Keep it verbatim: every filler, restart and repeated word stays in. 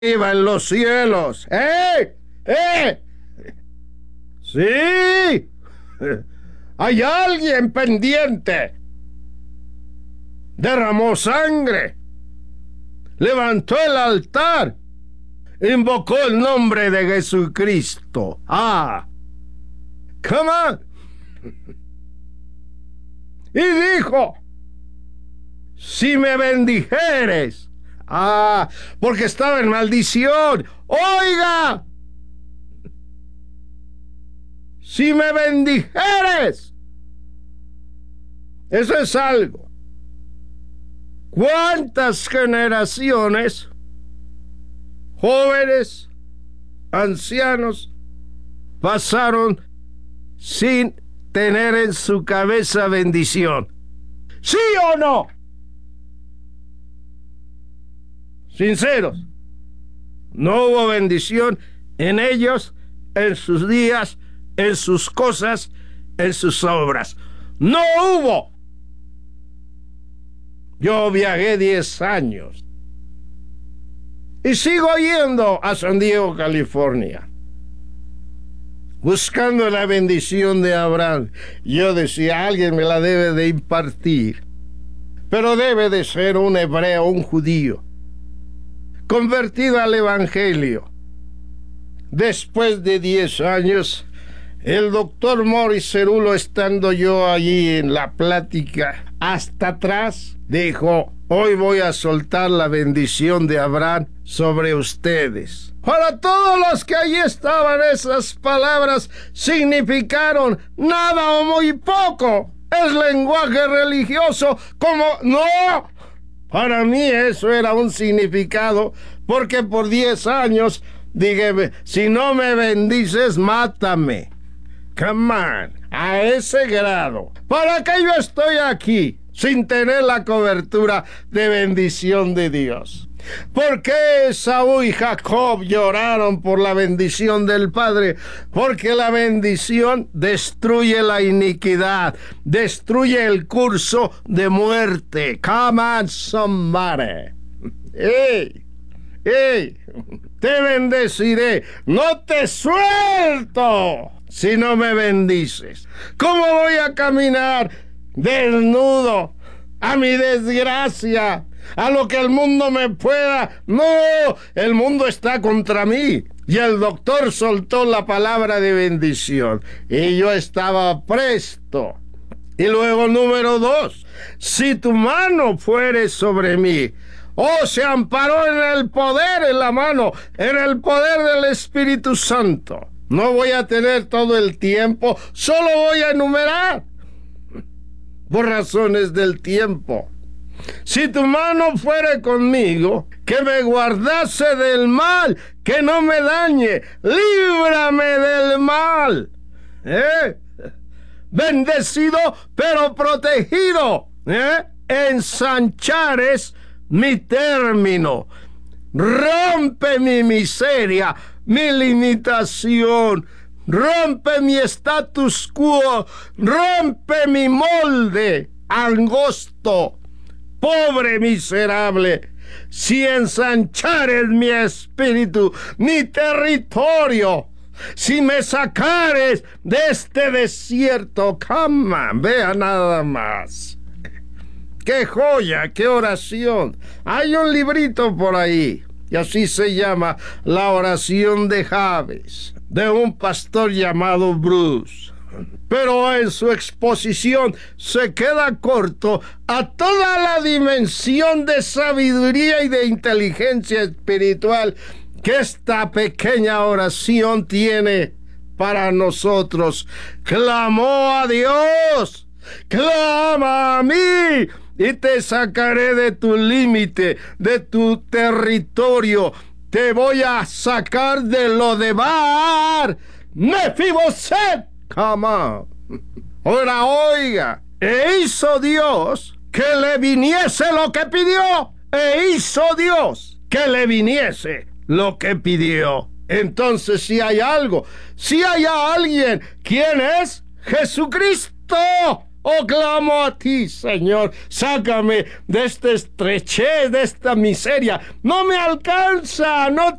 arriba en los cielos. ¡Eh! ¡Eh! ¡Sí! Hay alguien pendiente. Derramó sangre. Levantó el altar. Invocó el nombre de Jesucristo. ¡Ah! ¡Come on! Y dijo: si me bendijeres. Ah, porque estaba en maldición. Oiga, si me bendijeres. Eso es algo. ¿Cuántas generaciones, jóvenes, ancianos, pasaron sin tener en su cabeza bendición? ¿Sí o no? Sinceros. No hubo bendición en ellos, en sus días, en sus cosas, en sus obras. No hubo. Yo viajé diez años y sigo yendo a San Diego, California, buscando la bendición de Abraham. Yo decía, alguien me la debe de impartir, pero debe de ser un hebreo, un judío, convertido al evangelio. Después de diez años, el doctor Morris Cerulo, estando yo allí en la plática, hasta atrás, dijo: hoy voy a soltar la bendición de Abraham sobre ustedes. Para todos los que allí estaban, esas palabras significaron nada o muy poco. Es lenguaje religioso como... ¡No! Para mí eso era un significado, porque por diez años dije: si no me bendices, mátame. Come on, a ese grado. ¿Para qué yo estoy aquí sin tener la cobertura de bendición de Dios? ¿Por qué Esaú y Jacob lloraron por la bendición del Padre? Porque la bendición destruye la iniquidad, destruye el curso de muerte. Come on, somebody. ¡Ey! ¡Ey! Te bendeciré. No te suelto si no me bendices. ¿Cómo voy a caminar desnudo a mi desgracia, a lo que el mundo me pueda? No, el mundo está contra mí. Y el doctor soltó la palabra de bendición y yo estaba presto. Y luego, número dos, si tu mano fuere sobre mí. Oh, se amparó en el poder, en la mano, en el poder del Espíritu Santo. No voy a tener todo el tiempo, solo voy a enumerar por razones del tiempo. Si tu mano fuere conmigo, que me guardase del mal, que no me dañe, líbrame del mal. ¿Eh? Bendecido, pero protegido. ¿Eh? Ensanchares mi término. Rompe mi miseria, mi limitación. Rompe mi status quo. Rompe mi molde angosto. Pobre miserable, si ensanchares mi espíritu, mi territorio, si me sacares de este desierto. Cama, vea nada más. ¡Qué joya, qué oración! Hay un librito por ahí, y así se llama, La oración de Jabes, de un pastor llamado Bruce. Pero en su exposición se queda corto a toda la dimensión de sabiduría y de inteligencia espiritual que esta pequeña oración tiene para nosotros. Clamó a Dios, clama a mí, y te sacaré de tu límite, de tu territorio. Te voy a sacar de lo de Bar Mefiboset. Come on. Ahora oiga, e hizo Dios que le viniese lo que pidió. E hizo Dios que le viniese lo que pidió. Entonces, si hay algo, si hay alguien, ¿quién es? Jesucristo. Oh, clamo a ti, Señor, sácame de esta estrechez, de esta miseria. No me alcanza, no